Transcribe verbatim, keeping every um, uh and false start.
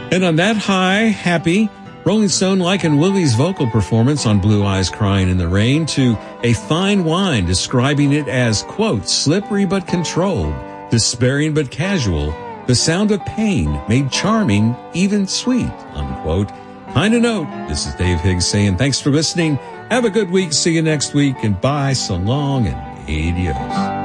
And on that high, happy, Rolling Stone likened Willie's vocal performance on Blue Eyes Crying in the Rain to a fine wine, describing it as, quote, slippery but controlled, despairing but casual, the sound of pain made charming, even sweet, unquote. Kind of note, this is Dave Higgs saying thanks for listening. Have a good week. See you next week. And bye, so long, and adios.